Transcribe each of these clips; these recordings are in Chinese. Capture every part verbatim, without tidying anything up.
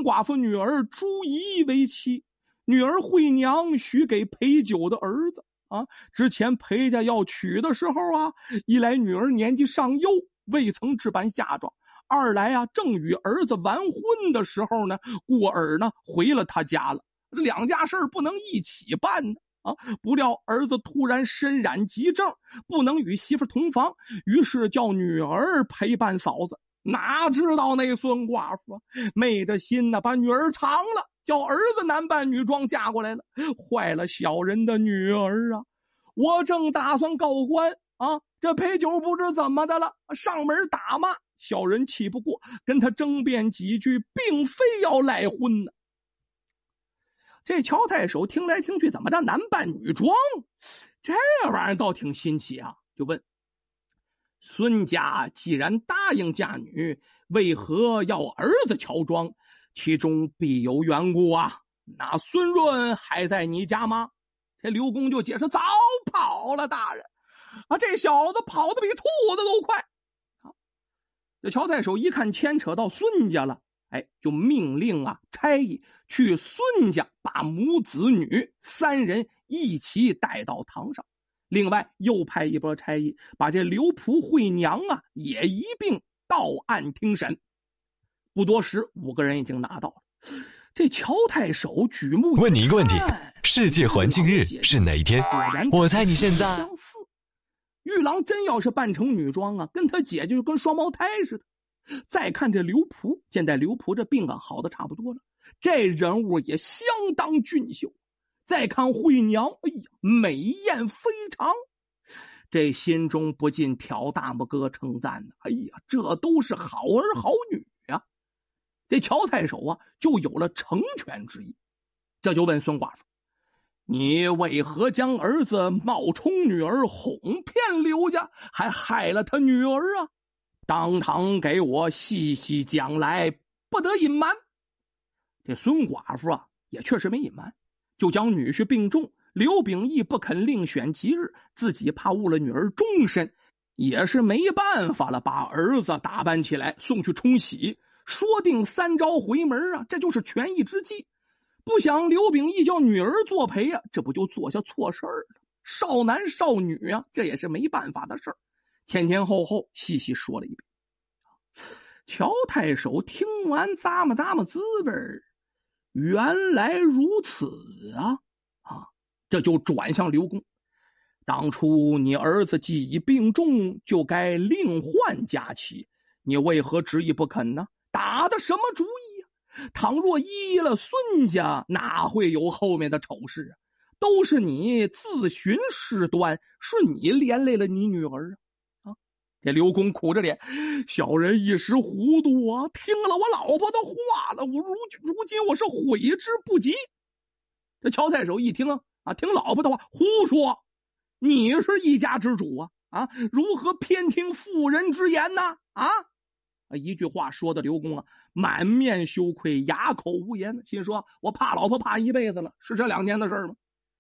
寡妇女儿朱怡为妻，女儿惠娘许给裴九的儿子啊。之前裴家要娶的时候啊，一来女儿年纪尚幼，未曾置办嫁妆，二来啊，正与儿子完婚的时候呢，过儿呢回了他家了，两家事儿不能一起办呢啊！不料儿子突然身染急症，不能与媳妇同房，于是叫女儿陪伴嫂子。哪知道那孙寡妇啊，昧着心呢，把女儿藏了，叫儿子男扮女装嫁过来了，坏了小人的女儿啊！我正打算告官啊，这裴九不知怎么的了，上门打骂，小人气不过，跟他争辩几句，并非要赖婚呢。这乔太守听来听去，怎么着男扮女装，这玩意儿倒挺新奇啊，就问孙家既然答应嫁女，为何要儿子乔装？其中必有缘故啊。那孙润还在你家吗？这刘公就解释，早跑了大人啊，这小子跑得比兔子都快啊。这乔太守一看牵扯到孙家了，哎，就命令啊差役去孙家把母子女三人一起带到堂上。另外又派一波差役把这刘仆惠娘啊也一并到案听审。不多时，五个人已经拿到了。这乔太守举目问你一个问题，世界环境日是哪一天？我猜你现在相似。玉郎真要是扮成女装啊，跟他姐就跟双胞胎似的。再看这刘仆，现在刘仆这病啊好的差不多了，这人物也相当俊秀。再看惠娘，哎呀，美艳非常，这心中不禁挑大拇哥称赞呢。哎呀，这都是好儿好女呀、啊！这乔太守啊，就有了成全之意，这就问孙寡妇：“你为何将儿子冒充女儿，哄骗刘家，还害了他女儿啊？当堂给我细细讲来，不得隐瞒。”这孙寡妇啊，也确实没隐瞒。就将女婿病重，刘秉义不肯另选吉日，自己怕误了女儿终身，也是没办法了，把儿子打扮起来送去冲喜，说定三朝回门啊，这就是权宜之计。不想刘秉义叫女儿作陪啊，这不就做下错事儿了？少男少女啊，这也是没办法的事儿。前前后后细细说了一遍。乔太守听完咂摸咂摸滋味儿，原来如此啊！啊，这就转向刘公。当初你儿子既已病重，就该另换佳期，你为何执意不肯呢？打的什么主意啊？倘若依了孙家，哪会有后面的丑事啊？都是你自寻事端，是你连累了你女儿啊！这刘公苦着脸，小人一时糊涂啊，听了我老婆的话了，我如如今我是悔之不及。这乔太守一听啊，啊，听老婆的话，胡说！你是一家之主啊，啊，如何偏听妇人之言呢？啊，一句话说的刘公啊，满面羞愧，哑口无言，心说我怕老婆怕一辈子了，是这两年的事吗？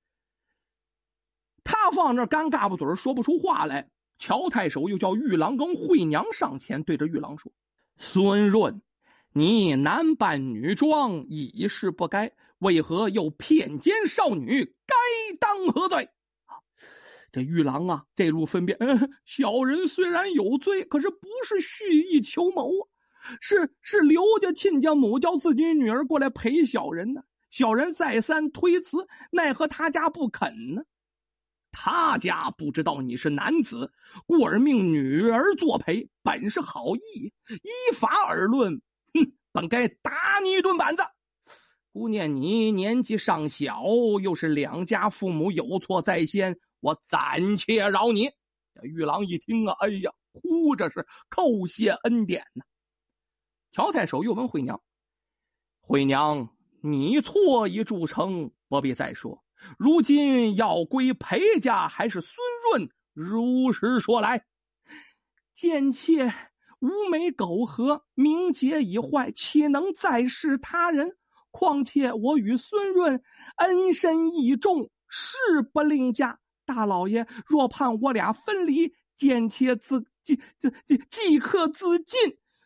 他放这干嘎巴嘴说不出话来。乔太守又叫玉郎跟惠娘上前，对着玉郎说：“孙润，你男扮女装，已是不该，为何又骗奸少女？该当何罪？”啊，这玉郎啊，这路分辨，嗯，小人虽然有罪，可是不是蓄意求谋啊，是是刘家亲家母叫自己女儿过来陪小人的，小人再三推辞，奈何他家不肯呢？他家不知道你是男子，故而命女儿作陪，本是好意，依法而论，哼，本该打你一顿板子。姑念你年纪尚小，又是两家父母有错在先，我暂且饶你。玉郎一听啊，哎呀，哭着是叩谢恩典呢。乔太守又问惠娘：“惠娘，你错已铸成，不必再说。如今要归裴家还是孙润？如实说来。”贱妾无美苟合，名节已坏，岂能再侍他人？况且我与孙润恩深义重，誓不另嫁。大老爷若盼我俩分离，贱妾自即即即即刻自尽，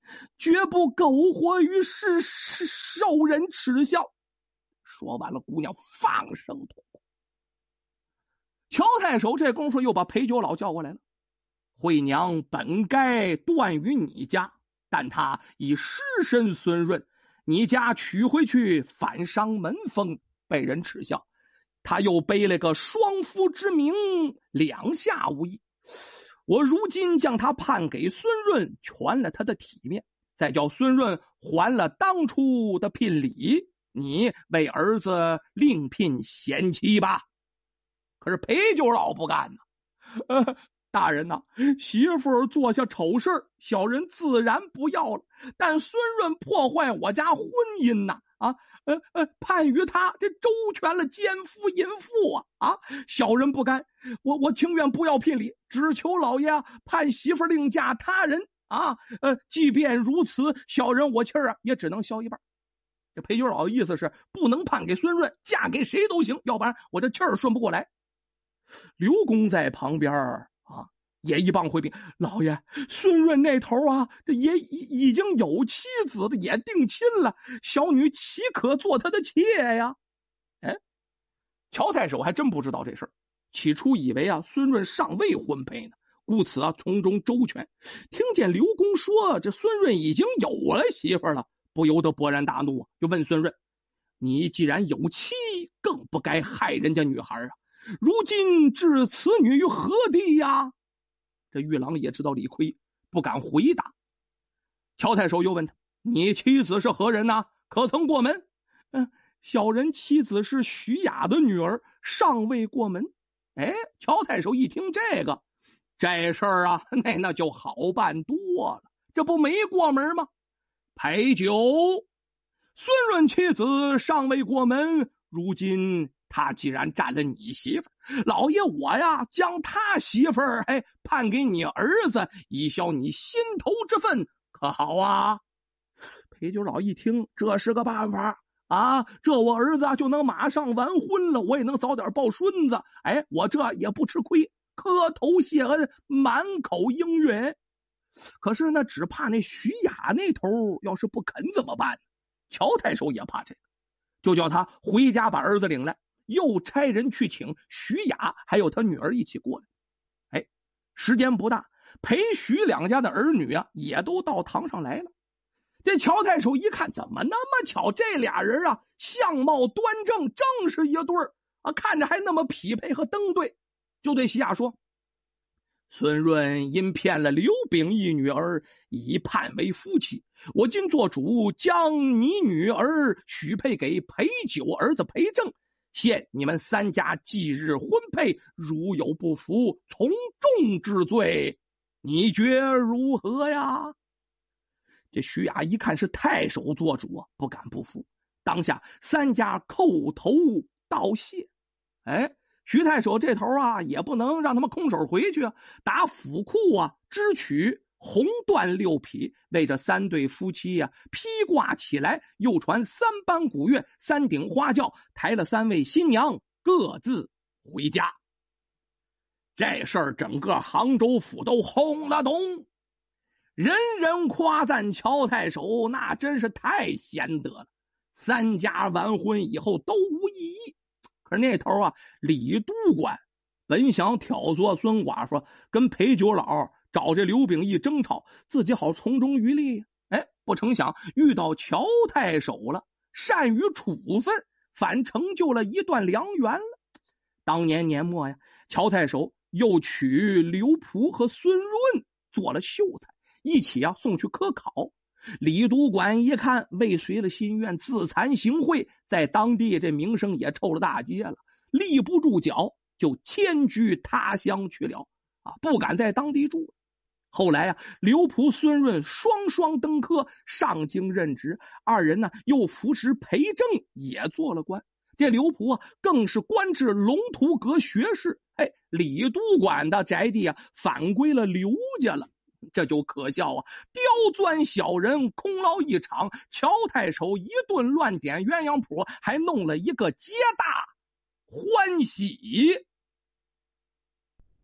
绝不苟活于世，受人耻笑。说完了，姑娘放声痛哭。乔太守这功夫又把裴九老叫过来了。惠娘本该断于你家，但他已失身孙润，你家娶回去反伤门风，被人耻笑，他又背了个双夫之名，两下无益。我如今将他判给孙润，全了他的体面，再叫孙润还了当初的聘礼，你为儿子另聘贤妻吧。可是裴九老不干呢，呃大人呐、啊，媳妇做下丑事，小人自然不要了。但孙润破坏我家婚姻呐、啊，啊，呃呃，判于他这周全了奸夫淫妇啊啊！小人不干，我我情愿不要聘礼，只求老爷判媳妇另嫁他人啊！呃，即便如此，小人我气儿啊也只能消一半。这裴九老的意思是不能判给孙润，嫁给谁都行，要不然我这气儿顺不过来。刘公在旁边啊，也一棒回禀老爷，孙润那头啊，这也已经有妻子的，也定亲了，小女岂可做他的妾呀？哎，乔太守还真不知道这事儿，起初以为啊孙润尚未婚配呢，故此啊从中周全。听见刘公说这孙润已经有了媳妇了，不由得勃然大怒，就问孙润：你既然有妻，更不该害人家女孩啊！如今置此女于何地呀？这玉郎也知道理亏，不敢回答。乔太守又问他：你妻子是何人呐？可曾过门？嗯，小人妻子是徐雅的女儿，尚未过门。哎，乔太守一听这个，这事儿啊，那那就好办多了，这不没过门吗？裴九，孙润妻子尚未过门，如今他既然占了你媳妇儿，老爷我呀将他媳妇儿哎判给你儿子，以消你心头之愤，可好啊？裴九老一听，这是个办法啊！这我儿子就能马上完婚了，我也能早点抱孙子，哎，我这也不吃亏，磕头谢恩，满口应允。可是呢，只怕那徐雅那头要是不肯怎么办？乔太守也怕这个，就叫他回家把儿子领来，又差人去请徐雅还有他女儿一起过来。哎，时间不大，裴徐两家的儿女啊也都到堂上来了。这乔太守一看，怎么那么巧，这俩人啊相貌端正，正是一对儿啊，看着还那么匹配和登对，就对徐雅说：孙润因骗了刘秉义女儿，已判为夫妻，我今做主将你女儿许配给裴九儿子裴正，限你们三家即日婚配，如有不服，从重治罪，你觉如何呀？这徐雅一看是太守做主啊，不敢不服，当下三家叩头道谢。哎，徐太守这头啊也不能让他们空手回去啊，打府库啊支取红缎六匹，为这三对夫妻啊披挂起来，又传三班鼓乐，三顶花轿，抬了三位新娘各自回家。这事儿整个杭州府都轰了动，人人夸赞乔太守，那真是太贤德了。三家完婚以后都无异议。可是那头啊，李都管本想挑唆孙寡妇跟裴九老找这刘秉义争吵，自己好从中渔利。哎，不成想遇到乔太守了，善于处分，反成就了一段良缘了。当年年末呀，乔太守又娶刘璞和孙润做了秀才，一起啊送去科考。李都管一看未遂了心愿，自惭形秽，在当地这名声也臭了大街了，立不住脚，就迁居他乡去了啊，不敢在当地住。后来啊，刘璞、孙润双双登科上京任职，二人呢又扶持裴正也做了官。这刘璞啊更是官至龙图阁学士，哎，李都管的宅地啊反归了刘家了。这就可笑啊，刁钻小人空劳一场，乔太守一顿乱点鸳鸯谱，还弄了一个皆大欢喜。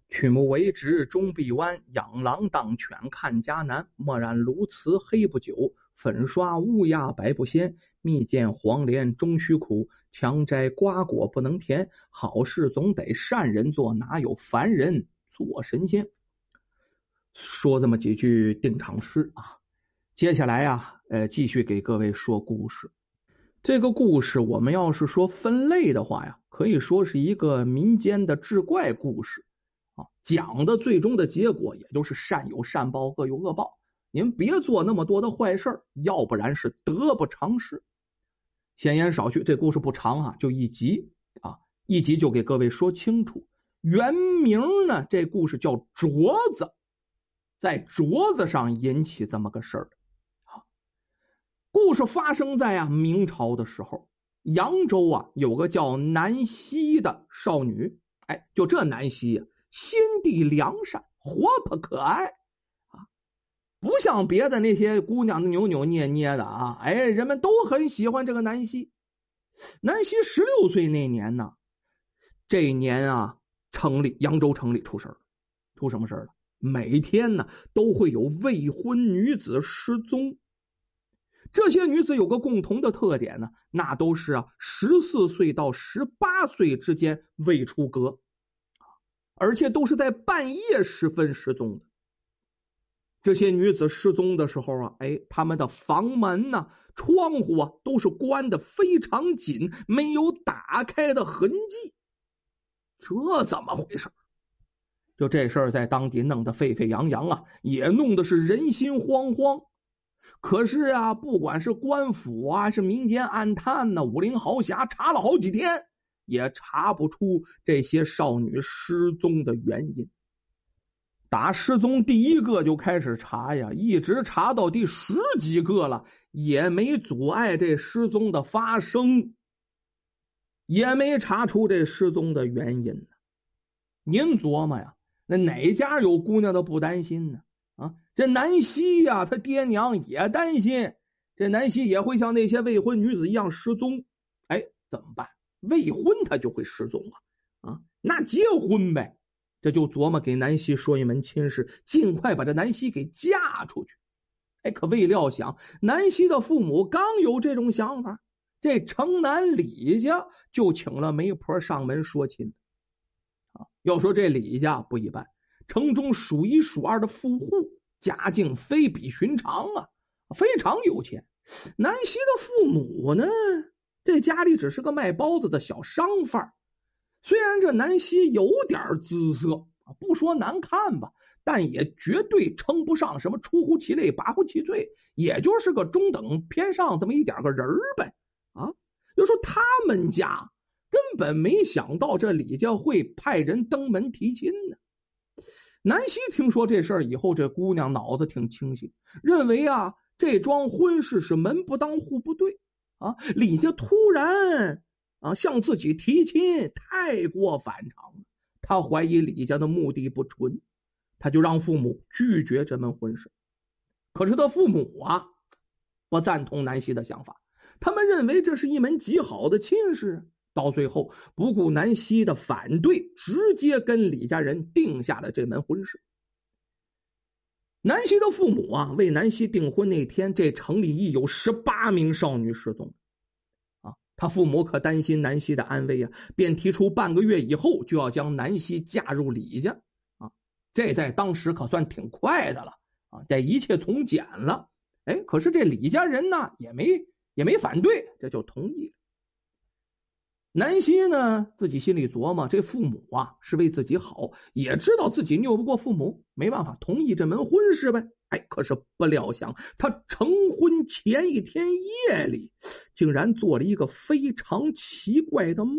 曲目为直终必弯，养狼当犬看家难。墨染鸬鹚黑不久，粉刷乌鸦白不鲜。蜜饯黄连终须苦，强摘瓜果不能甜。好事总得善人做，哪有凡人做神仙。说这么几句定场诗啊，接下来啊，呃，继续给各位说故事。这个故事我们要是说分类的话呀，可以说是一个民间的志怪故事啊，讲的最终的结果也就是善有善报，恶有恶报。您别做那么多的坏事，要不然是得不偿失。闲言少叙，这故事不长啊，就一集啊，一集就给各位说清楚。原名呢，这故事叫镯子，在镯子上引起这么个事儿。故事发生在啊明朝的时候，扬州啊有个叫南希的少女，哎，就这南希啊，心地良善，活泼可爱啊，不像别的那些姑娘扭扭捏捏的啊，哎，人们都很喜欢这个南希。南希十六岁那年呢，这一年啊，城里扬州城里出事了，出什么事了？每天呢都会有未婚女子失踪。这些女子有个共同的特点呢，那都是啊十四岁到十八岁之间未出阁，而且都是在半夜时分失踪的。这些女子失踪的时候啊，哎，她们的房门呢、窗户啊都是关得非常紧，没有打开的痕迹。这怎么回事？就这事儿在当地弄得沸沸扬扬啊，也弄得是人心惶惶。可是啊，不管是官府啊，是民间暗探呢、武林豪侠，查了好几天，也查不出这些少女失踪的原因。打失踪第一个就开始查呀，一直查到第十几个了，也没阻碍这失踪的发生，也没查出这失踪的原因呢。您琢磨呀，那哪家有姑娘的不担心呢？啊，这南希呀，他爹娘也担心，这南希也会像那些未婚女子一样失踪。哎，怎么办？未婚他就会失踪啊！啊，那结婚呗。这就琢磨给南希说一门亲事，尽快把这南希给嫁出去。哎，可未料想，南希的父母刚有这种想法，这城南李家就请了媒婆上门说亲。啊，要说这李家不一般，城中数一数二的富户，家境非比寻常啊，非常有钱。南希的父母呢，这家里只是个卖包子的小商贩。虽然这南希有点姿色，不说难看吧，但也绝对称不上什么出乎其类拔乎其罪，也就是个中等偏上这么一点个人儿呗。啊，就说他们家根本没想到这李家会派人登门提亲呢。南希听说这事儿以后，这姑娘脑子挺清醒，认为啊这桩婚事是门不当户不对啊，李家突然啊向自己提亲，太过反常了。他怀疑李家的目的不纯，他就让父母拒绝这门婚事。可是他父母啊不赞同南希的想法，他们认为这是一门极好的亲事。到最后不顾南希的反对，直接跟李家人定下了这门婚事。南希的父母啊为南希订婚那天，这城里已有十八名少女失踪啊，他父母可担心南希的安危啊，便提出半个月以后就要将南希嫁入李家啊，这在当时可算挺快的了啊，这一切从简了。哎，可是这李家人呢也没也没反对，这就同意了。南希呢自己心里琢磨，这父母啊是为自己好，也知道自己拗不过父母，没办法同意这门婚事呗。哎，可是不料想他成婚前一天夜里竟然做了一个非常奇怪的梦。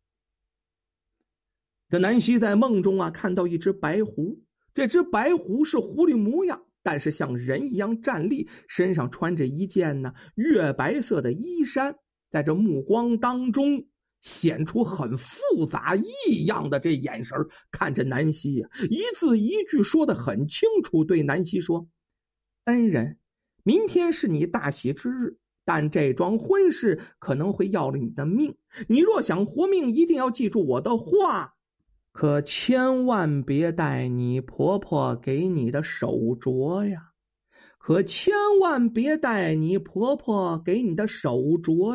这南希在梦中啊看到一只白狐，这只白狐是狐狸模样，但是像人一样站立，身上穿着一件呢月白色的衣衫，在这目光当中显出很复杂异样的这眼神，看着南希呀、啊，一字一句说得很清楚，对南希说：恩人，明天是你大喜之日，但这桩婚事可能会要了你的命，你若想活命，一定要记住我的话， 可千万别带你婆婆给你的手镯呀，可千万别带你婆婆给你的手镯